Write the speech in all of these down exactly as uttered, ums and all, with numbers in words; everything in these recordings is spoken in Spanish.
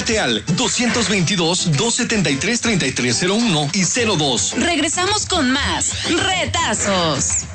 Comunícate al dos veintidós, dos setenta y tres, treinta y tres cero uno y cero dos. Regresamos con más retazos.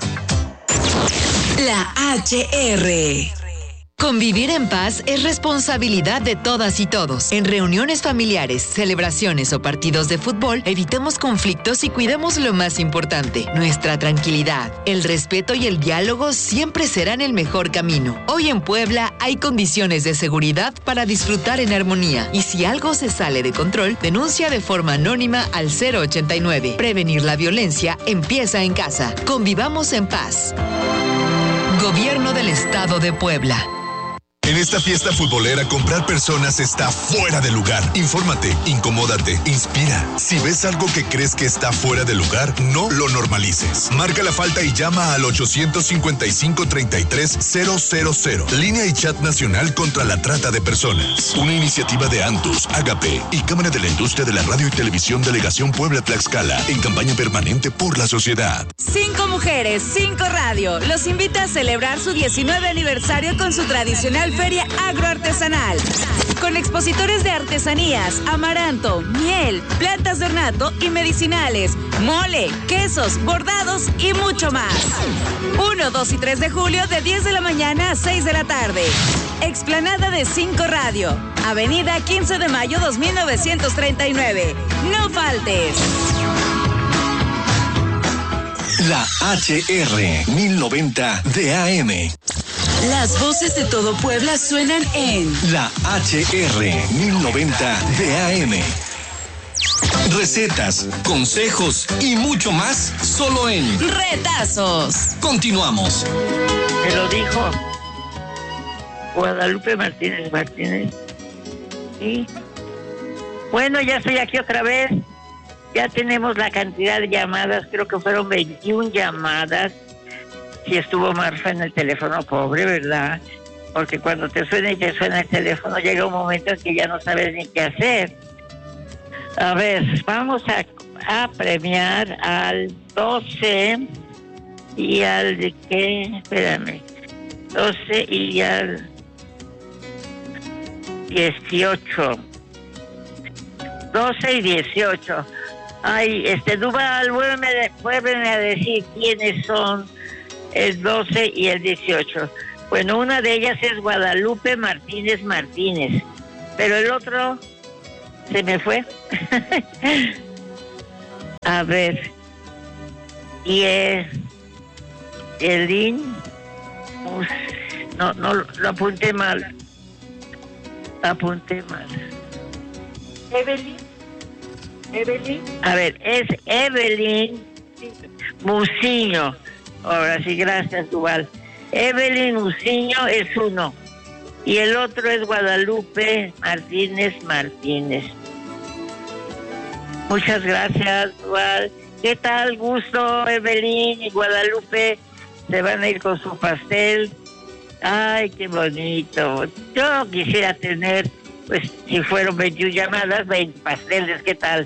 La H R. Convivir en paz es responsabilidad de todas y todos. En reuniones familiares, celebraciones o partidos de fútbol, evitemos conflictos y cuidemos lo más importante, nuestra tranquilidad. El respeto y el diálogo siempre serán el mejor camino. Hoy en Puebla hay condiciones de seguridad para disfrutar en armonía. Y si algo se sale de control, denuncia de forma anónima al cero ochenta y nueve. Prevenir la violencia empieza en casa. Convivamos en paz. Gobierno del Estado de Puebla. En esta fiesta futbolera, comprar personas está fuera de lugar. Infórmate, incomódate, inspira. Si ves algo que crees que está fuera de lugar, no lo normalices. Marca la falta y llama al ochocientos cincuenta y cinco, treinta y tres cero cero cero. Línea y chat nacional contra la trata de personas. Una iniciativa de Antus, Agape y Cámara de la Industria de la Radio y Televisión Delegación Puebla-Tlaxcala en campaña permanente por la sociedad. Cinco Mujeres, Cinco Radio los invita a celebrar su diecinueve aniversario con su tradicional Feria Agroartesanal, con expositores de artesanías, amaranto, miel, plantas de ornato y medicinales, mole, quesos, bordados y mucho más. uno, dos y tres de julio de diez de la mañana a seis de la tarde. Explanada de Cinco Radio, Avenida quince de mayo dos mil novecientos treinta y nueve. No faltes. La H R mil noventa de A M. Las voces de todo Puebla suenan en La H R mil noventa de A M. Recetas, consejos y mucho más solo en Retazos. Continuamos. Me lo dijo Guadalupe Martínez Martínez. Y bueno, ya estoy aquí otra vez. Ya tenemos la cantidad de llamadas, creo que fueron veintiuna llamadas. Si estuvo Marfa en el teléfono, pobre, ¿verdad? Porque cuando te suena y te suena el teléfono, llega un momento en que ya no sabes ni qué hacer. A ver, vamos a, a premiar al doce y al de qué, espérame, doce y al dieciocho. doce y dieciocho. Ay, este, Duval, vuélveme, vuélveme a decir quiénes son el doce y el dieciocho. Bueno, una de ellas es Guadalupe Martínez Martínez, pero el otro se me fue. A ver, y es Elin, no, no, lo apunté mal, apunté mal. Evelyn. Evelyn. A ver, es Evelyn Muciño. Ahora sí, gracias, Duval. Evelyn Muciño es uno. Y el otro es Guadalupe Martínez Martínez. Muchas gracias, Duval. ¿Qué tal? Gusto, Evelyn y Guadalupe. Se van a ir con su pastel. Ay, qué bonito. Yo quisiera tener, pues, si fueron veintiuna llamadas, veinte pasteles. ¿Qué tal?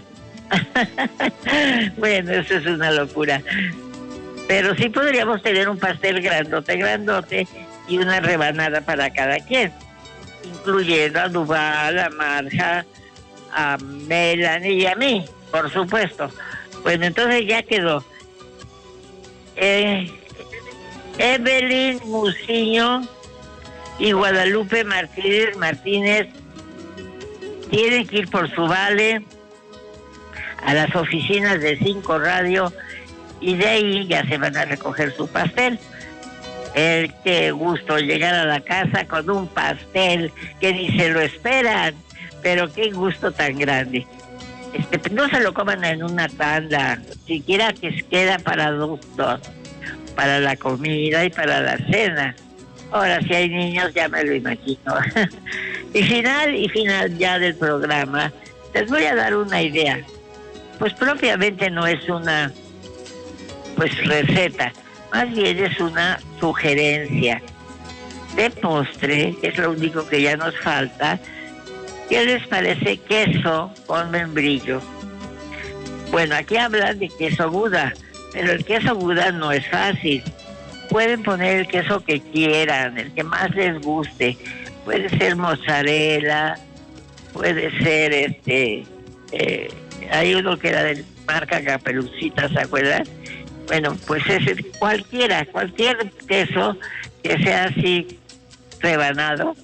Bueno, eso es una locura. Pero sí podríamos tener un pastel grandote, grandote y una rebanada para cada quien, incluyendo a Duval, a Marja, a Melanie y a mí, por supuesto. Bueno, entonces ya quedó. Eh, Evelyn Muciño y Guadalupe Martínez Martínez tienen que ir por su vale a las oficinas de Cinco Radio y de ahí ya se van a recoger su pastel. El qué gusto llegar a la casa con un pastel que ni se lo esperan, pero qué gusto tan grande. Este, no se lo coman en una tanda, siquiera que queda para dos, dos, para la comida y para la cena. Ahora, si hay niños, ya me lo imagino. Y final, y final ya del programa, les voy a dar una idea. Pues propiamente no es una pues receta, más bien es una sugerencia de postre, que es lo único que ya nos falta. ¿Qué les parece queso con membrillo? Bueno, aquí hablan de queso Gouda, pero el queso Gouda no es fácil. Pueden poner el queso que quieran, el que más les guste. Puede ser mozzarella, puede ser este, eh, hay uno que era de marca Caperucita, ¿se acuerdan? Bueno, pues ese, cualquiera, cualquier queso que sea así rebanado,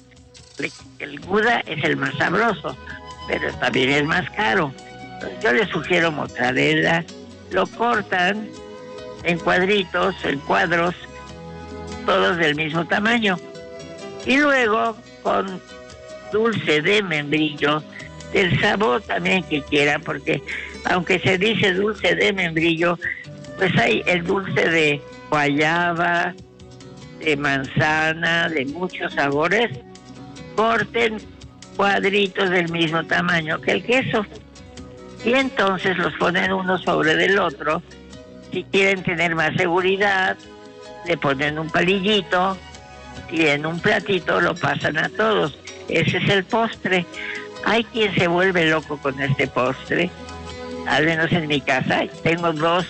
el Gouda es el más sabroso, pero también es más caro. Entonces, yo les sugiero mozzarella, lo cortan en cuadritos, en cuadros, todos del mismo tamaño. Y luego con dulce de membrillo, del sabor también que quieran, porque aunque se dice dulce de membrillo, pues hay el dulce de guayaba, de manzana, de muchos sabores. Corten cuadritos del mismo tamaño que el queso y entonces los ponen uno sobre del otro. Si quieren tener más seguridad, le ponen un palillito y en un platito lo pasan a todos. Ese es el postre. Hay quien se vuelve loco con este postre, al menos en mi casa. Tengo dos,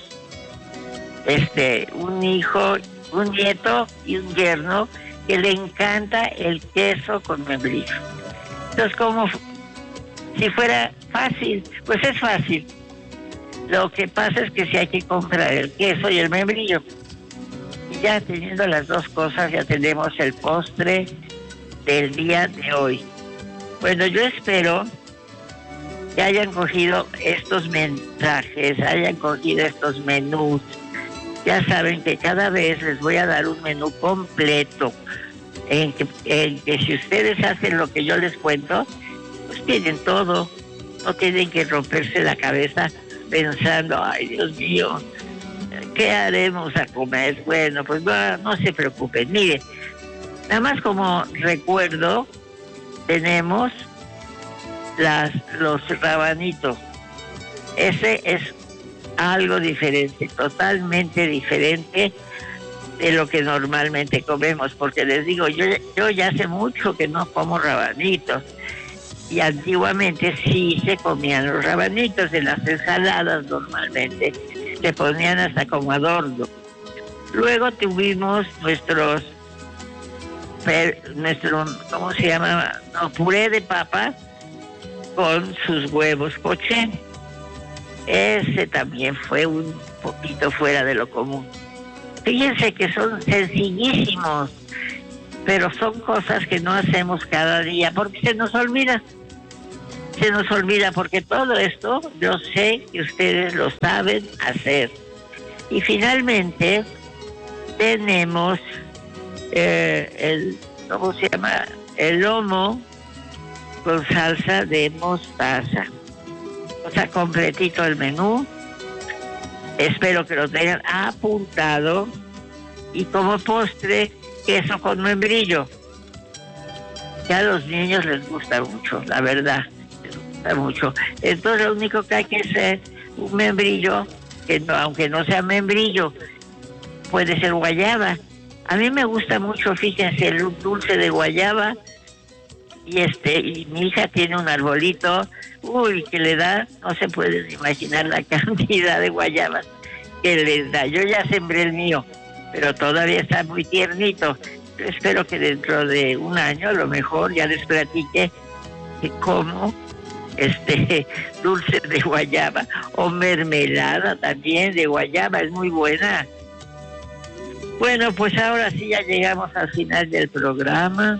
este, un hijo, un nieto y un yerno que le encanta el queso con membrillo. Entonces, como si fuera fácil, pues es fácil. Lo que pasa es que sí hay que comprar el queso y el membrillo. Y ya teniendo las dos cosas, ya tenemos el postre del día de hoy. Bueno, yo espero que hayan cogido estos mensajes, hayan cogido estos menús. Ya saben que cada vez les voy a dar un menú completo, en que, en que si ustedes hacen lo que yo les cuento, pues tienen todo. No tienen que romperse la cabeza pensando, ay Dios mío, ¿qué haremos a comer? Bueno, pues no, no se preocupen. Miren, nada más como recuerdo, tenemos las, los rabanitos. Ese es algo diferente, totalmente diferente de lo que normalmente comemos, porque les digo, yo, yo ya hace mucho que no como rabanitos, y antiguamente sí se comían los rabanitos en las ensaladas normalmente, se ponían hasta como adorno. Luego tuvimos nuestros, nuestro, ¿cómo se llama? No, puré de papa con sus huevos poché. Ese también fue un poquito fuera de lo común. Fíjense que son sencillísimos, pero son cosas que no hacemos cada día porque se nos olvida. Se nos olvida porque todo esto yo sé que ustedes lo saben hacer. Y finalmente tenemos eh, el, ¿cómo se llama? El lomo con salsa de mostaza. O sea, completito el menú. Espero que lo tengan apuntado. Y como postre, queso con membrillo. Ya a los niños les gusta mucho, la verdad. Les gusta mucho. Entonces lo único que hay que hacer, un membrillo, que no, aunque no sea membrillo, puede ser guayaba. A mí me gusta mucho, fíjense, el dulce de guayaba. Y este, y mi hija tiene un arbolito, uy, que le da, no se pueden imaginar la cantidad de guayabas que les da. Yo ya sembré el mío, pero todavía está muy tiernito. Yo espero que dentro de un año, a lo mejor, ya les platique que como este dulce de guayaba o mermelada también de guayaba, es muy buena. Bueno, pues ahora sí ya llegamos al final del programa.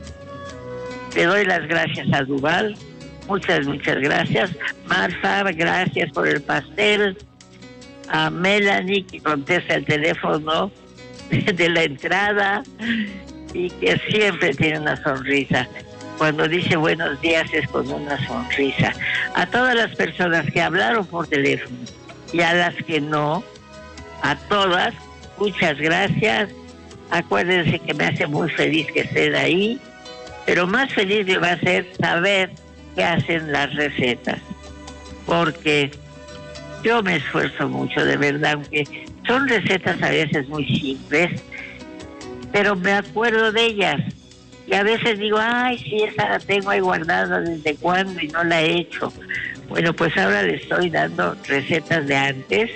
Le doy las gracias a Duval, muchas, muchas gracias. Marfa, gracias por el pastel. A Melanie, que contesta el teléfono de la entrada y que siempre tiene una sonrisa. Cuando dice buenos días es con una sonrisa. A todas las personas que hablaron por teléfono y a las que no, a todas, muchas gracias. Acuérdense que me hace muy feliz que estén ahí. Pero más feliz me va a hacer saber qué hacen las recetas. Porque yo me esfuerzo mucho, de verdad, aunque son recetas a veces muy simples, pero me acuerdo de ellas. Y a veces digo, ay, sí, esa la tengo ahí guardada desde cuándo y no la he hecho. Bueno, pues ahora les estoy dando recetas de antes.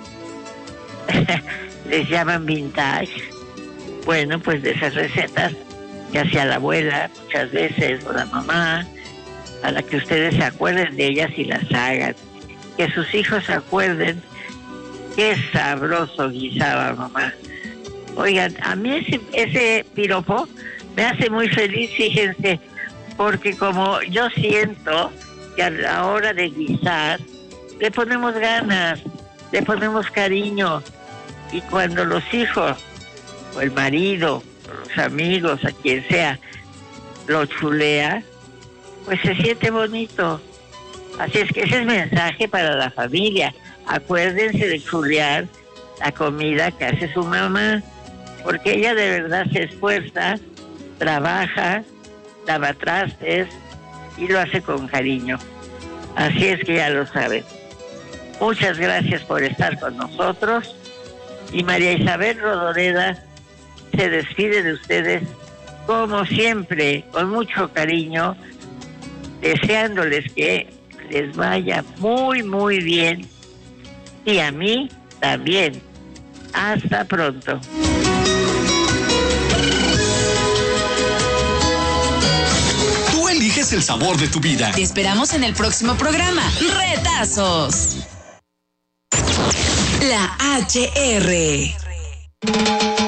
Les llaman vintage. Bueno, pues de esas recetas que hacía la abuela muchas veces, o la mamá, para que ustedes se acuerden de ellas y las hagan. Que sus hijos se acuerden qué sabroso guisaba mamá. Oigan, a mí ese, ese piropo me hace muy feliz, fíjense, porque como yo siento que a la hora de guisar le ponemos ganas, le ponemos cariño, y cuando los hijos o el marido o los amigos, a quien sea, lo chulea, pues se siente bonito. Así es que ese es el mensaje para la familia. Acuérdense de chulear la comida que hace su mamá, porque ella de verdad se esfuerza, trabaja, lava trastes y lo hace con cariño. Así es que ya lo saben. Muchas gracias por estar con nosotros, y María Isabel Rodoreda se despide de ustedes como siempre, con mucho cariño, deseándoles que les vaya muy, muy bien, y a mí también. Hasta pronto. Tú eliges el sabor de tu vida. Te esperamos en el próximo programa. ¡Retazos! La H R.